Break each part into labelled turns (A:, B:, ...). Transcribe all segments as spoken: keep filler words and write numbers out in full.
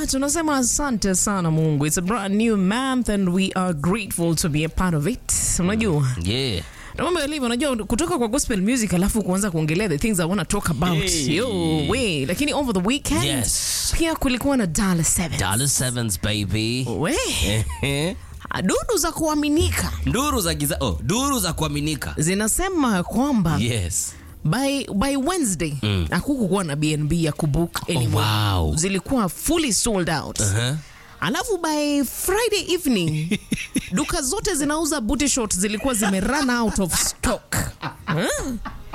A: tunasema asante sana Mungu. It's a brand new month and we are grateful to be a part of it. Unajua?
B: Yeah.
A: Naomba elimu, unajua kutoka kwa gospel music alafu kuanza kuongelea the things I want to talk about.
B: Hey.
A: Yo, we. Lakini over the weekend,
B: Yes.
A: pia kulikuwa na Dollar Sevens.
B: Dollar Sevens, baby.
A: We. Duru za kuaminika.
B: Duru za giza. Oh, duru za kuaminika.
A: Zinasema kwamba
B: Yes.
A: by by Wednesday mm. hakukuwa na B N B ya kubook anymore.
B: Oh, wow.
A: Zilikuwa fully sold out.
B: Uh-huh.
A: Alafu by Friday evening duka zote zinauza booty shorts zilikuwa zime run out of stock. Huh?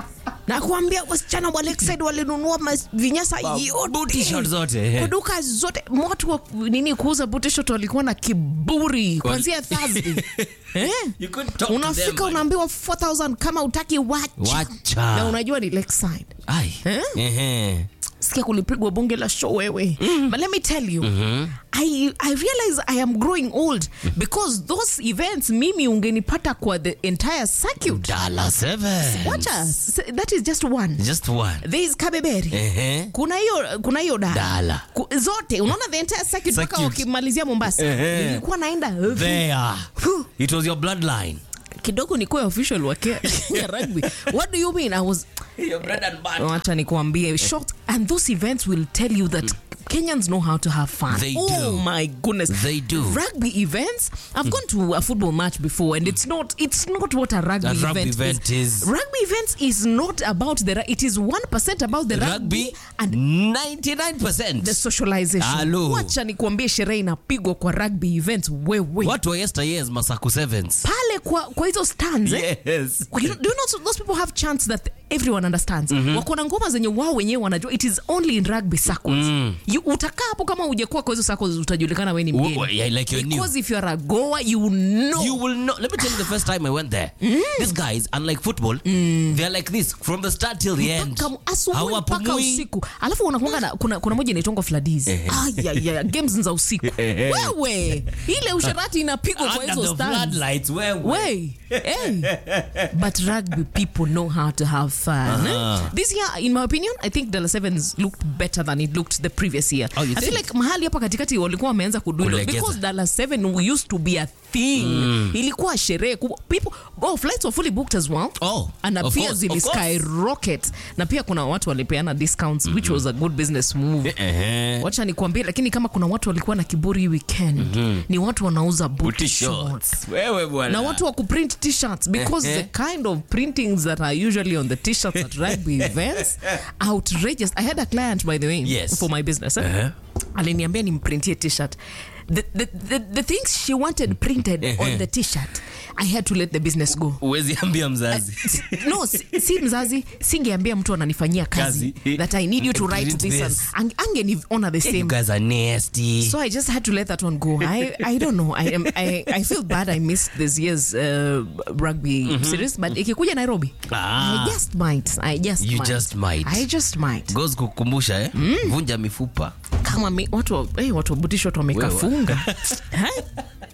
A: Na kuambia wasichana wa Lakeside walinunua vinyasa yote.
B: Booty shorts zote.
A: Kwa duka zote. Watu wa nini kuuza booty short walikuwa na kiburi kuanzia Thursday. Eh?
B: You could talk
A: unafika
B: to them,
A: unaambiwa four thousand kama utaki wacha.
B: Wacha.
A: Na unajua ni Lakeside.
B: Ai.
A: Eh?
B: Ehe.
A: Sikia kulipigwa bonge la show wewe. Mm. But let me tell you,
B: Mm-hmm.
A: I I realize I am growing old because those events mimi ungenipata kwa the entire circuit.
B: Dollar Sevens.
A: Wacha, that is just one.
B: Just one.
A: There is Kabeberi.
B: Ehe.
A: Kuna hiyo kuna hiyo dala.
B: Dala.
A: Ku, zote unaona the entire circuit mpaka
B: Circuit.
A: ukimalizia Mombasa.
B: Ehe.
A: Nilikuwa naenda
B: There. It was your bloodline.
A: kidogo nikuwe official wa Kenya rugby. What do you mean? I was
B: Your bread and butter.
A: wacha nikuambie short, and those events will tell you that mm. Kenyans know how to have fun.
B: They
A: oh
B: do.
A: my goodness.
B: They do.
A: Rugby events. I've mm. gone to a football match before, and it's not it's not what a rugby,
B: A
A: event,
B: rugby event
A: is.
B: is.
A: Rugby events is not about the. It is one percent about the rugby,
B: Rugby
A: and
B: ninety-nine percent.
A: the socialization.
B: Hello.
A: Wacha nikuambie sherehe inapigwa kwa rugby events wewe.
B: What were yesteryear's Masaku Sevens?
A: Pale kwa kwa hizo stands. Eh?
B: Yes.
A: You know, do you know those people have chants that everyone understands? Mm-hmm. Wako na ngoma zenye wao wenyewe wanajua. It is only in rugby circles. Mm. You utakaa hapo kama hujakuwa kwa hizo circles utajulikana wewe ni mgeni.
B: Yeah, like you're new.
A: Because if you're a goer, you know.
B: You will know. Let me tell you the first time I went there. Mm. These guys, unlike football, mm. they're like this from the start till the end.
A: Kama asubuhi mpaka
B: Hawapumui.
A: usiku. Alafu unakuanga na kuna kuna moja inaitwa Fladies. Ah yeah yeah, games za usiku. Wewe, ile usharati inapigwa kwa
B: Under
A: hizo
B: the
A: stands.
B: floodlights, where
A: Way. Hey. But rugby people know how to have fun.
B: Uh-huh.
A: This year, in my opinion, I think Dollar Sevens looked better than it looked the previous year.
B: Oh, you
A: I feel
B: think?
A: like mahali hapa katikati walikuwa wameanza kudulo because Dollar Seven used to be a thing. Mm. Ilikuwa sherehe kubwa. People, oh, flights were fully booked as well.
B: Oh,
A: and
B: of
A: pia
B: course,
A: zili
B: of course.
A: skyrocket. Na pia kuna watu walipeana discounts, mm-hmm. which was a good business move.
B: Uh-huh.
A: Wacha nikwambie, lakini kama kuna watu walikuwa na kiburi weekend, mm-hmm. ni watu wanauza booty,
B: Booty
A: shorts.
B: shorts. Wewe bwana.
A: Na watu wa kuprint t-shirts because the kind of printings that are usually on the t-shirts at rugby events outrageous. I had a client, by the way,
B: Yes.
A: for my business. Eh?
B: Uh-huh.
A: Aliniambia nimprintie t-shirt. The, the, the, the things she wanted printed on the t-shirt, I had to let the business go.
B: Uwezi ambia mzazi.
A: No, si, si mzazi, singeambia mtu ananifanyia kazi,
B: Kazi.
A: that I need you to write
B: Print
A: this.
B: this.
A: And ange ni honor the
B: You
A: same.
B: guys are nasty.
A: So I just had to let that one go. I, I don't know. I am I, I feel bad I missed this year's uh, rugby mm-hmm. series, but ikikuja Nairobi,
B: Ah.
A: I just might. I just
B: You
A: might.
B: just might.
A: I just might.
B: Goes kukumbusha eh? Mm. Vunja mifupa.
A: Kama mi, watu wa- eh, watu wa booty short wamekafunga. Eh?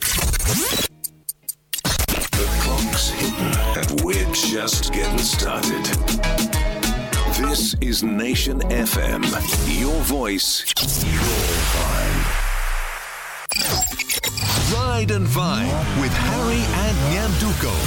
C: The clock's hitting, and we're just getting started. This is Nation F M. Your voice, your vibe. Ride and Vibe with Harry and Nyanduko.